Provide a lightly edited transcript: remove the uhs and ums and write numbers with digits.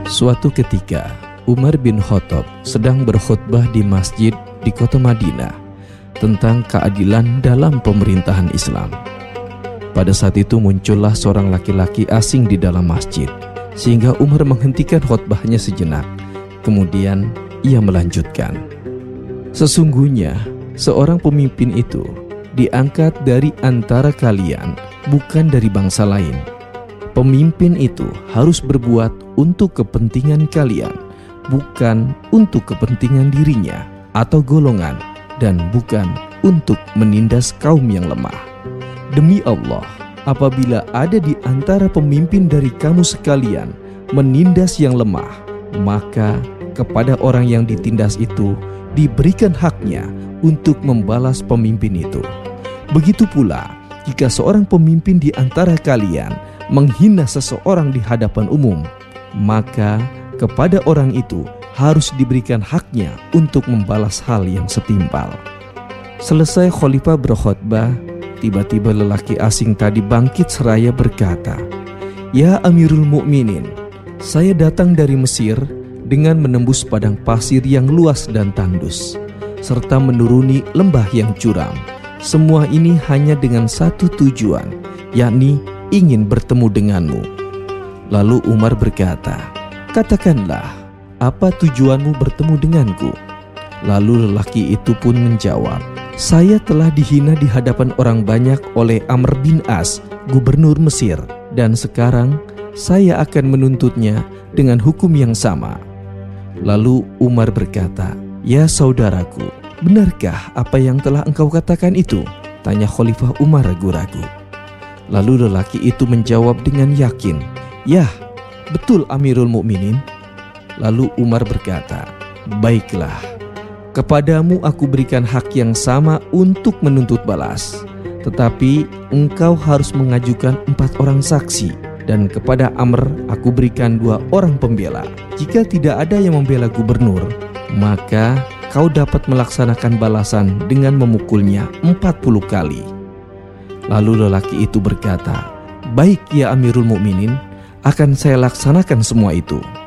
Suatu ketika, Umar bin Khattab sedang berkhutbah di masjid di kota Madinah tentang keadilan dalam pemerintahan Islam. Pada saat itu muncullah seorang laki-laki asing di dalam masjid, sehingga Umar menghentikan khutbahnya sejenak. Kemudian ia melanjutkan, "Sesungguhnya seorang pemimpin itu diangkat dari antara kalian, bukan dari bangsa lain. Pemimpin itu harus berbuat untuk kepentingan kalian, bukan untuk kepentingan dirinya atau golongan, dan bukan untuk menindas kaum yang lemah. Demi Allah, apabila ada di antara pemimpin dari kamu sekalian menindas yang lemah, maka kepada orang yang ditindas itu diberikan haknya untuk membalas pemimpin itu. Begitu pula, jika seorang pemimpin di antara kalian menghina seseorang di hadapan umum, maka kepada orang itu harus diberikan haknya untuk membalas hal yang setimpal." Selesai khalifah berkhutbah, tiba-tiba lelaki asing tadi bangkit seraya berkata, "Ya Amirul Mukminin, saya datang dari Mesir dengan menembus padang pasir yang luas dan tandus, serta menuruni lembah yang curam. Semua ini hanya dengan satu tujuan, yakni ingin bertemu denganmu." Lalu Umar berkata, "Katakanlah, apa tujuanmu bertemu denganku?" Lalu lelaki itu pun menjawab, "Saya telah dihina di hadapan orang banyak oleh Amr bin As, gubernur Mesir, dan sekarang saya akan menuntutnya dengan hukum yang sama." Lalu Umar berkata, "Ya saudaraku, benarkah apa yang telah engkau katakan itu?" tanya Khalifah Umar ragu-ragu. Lalu lelaki itu menjawab dengan yakin, "Yah, betul Amirul Mukminin." Lalu Umar berkata, "Baiklah, kepadamu aku berikan hak yang sama untuk menuntut balas. Tetapi engkau harus mengajukan 4 orang saksi, dan kepada Amr aku berikan 2 orang pembela. Jika tidak ada yang membela gubernur, maka kau dapat melaksanakan balasan dengan memukulnya 40 kali. Lalu lelaki itu berkata, "Baik ya Amirul Mukminin, akan saya laksanakan semua itu."